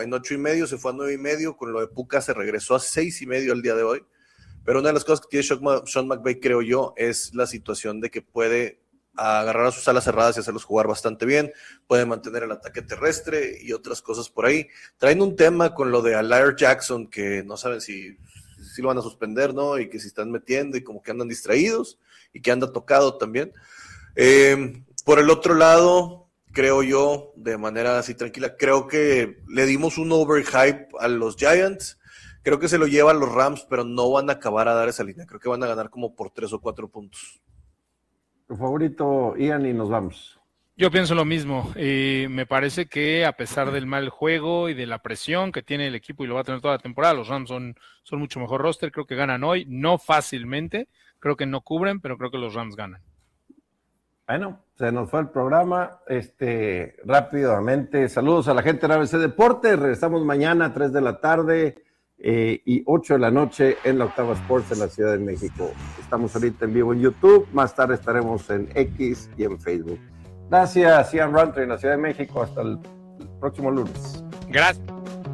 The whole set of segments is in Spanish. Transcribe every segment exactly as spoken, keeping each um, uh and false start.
en ocho y medio, se fue a nueve y medio, con lo de Puka se regresó a seis y medio al día de hoy, pero una de las cosas que tiene Sean, Sean McVay, creo yo, es la situación de que puede agarrar a sus alas cerradas y hacerlos jugar bastante bien, puede mantener el ataque terrestre y otras cosas por ahí. Traen un tema con lo de Alaire Jackson, que no saben si, si lo van a suspender, ¿no? Y que si están metiendo y como que andan distraídos y que anda tocado también. Eh, por el otro lado, creo yo, de manera así tranquila, creo que le dimos un overhype a los Giants. Creo que se lo llevan los Rams, pero no van a acabar a dar esa línea. Creo que van a ganar como por tres o cuatro puntos. Tu favorito, Ian, y nos vamos. Yo pienso lo mismo. Eh, me parece que a pesar del mal juego y de la presión que tiene el equipo y lo va a tener toda la temporada, los Rams son, son mucho mejor roster. Creo que ganan hoy, no fácilmente. Creo que no cubren, pero creo que los Rams ganan. Bueno, se nos fue el programa. Este, rápidamente, saludos a la gente de A B C Deportes. Regresamos mañana a tres de la tarde. Eh, y ocho de la noche en la Octava Sports en la Ciudad de México. Estamos ahorita en vivo en YouTube, más tarde estaremos en X y en Facebook. Gracias, Ian Rountree en la Ciudad de México. Hasta el próximo lunes. Gracias.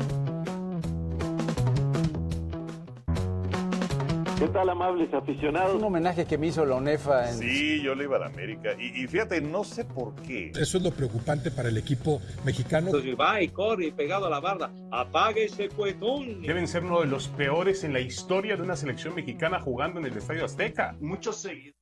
¿Qué tal, amables aficionados? Un homenaje que me hizo la UNEFA. En... Sí, yo le iba a la América. Y, y fíjate, no sé por qué. Eso es lo preocupante para el equipo mexicano. Entonces va y corre pegado a la barda. Apague ese cuetón. Deben ser uno de los peores en la historia de una selección mexicana jugando en el Estadio Azteca. Muchos seguidores.